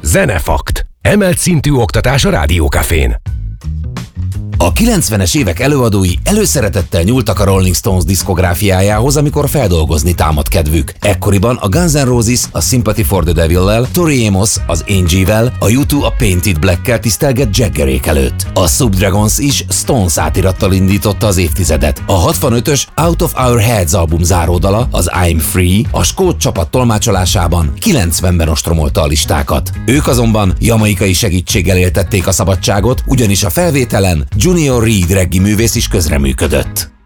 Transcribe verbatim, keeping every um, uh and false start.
Zenefakt. Emelt szintű oktatás a Rádiókafén. A kilencvenes évek előadói előszeretettel nyúltak a Rolling Stones diszkográfiájához, amikor feldolgozni támad kedvük. Ekkoriban a Guns N' Roses a Sympathy for the Devil-lel, Tori Amos az Angie-vel, a U kettő a Painted Black-kel tisztelgett Jaggerék előtt. A Subdragons is Stones átirattal indította az évtizedet. A hatvanötös Out of Our Heads album záródala, az I'm Free, a skót csapat tolmácsolásában kilencvenben ostromolta a listákat. Ők azonban jamaikai segítséggel éltették a szabadságot, ugyanis a felvételen Junior Reid reggae művész is közreműködött.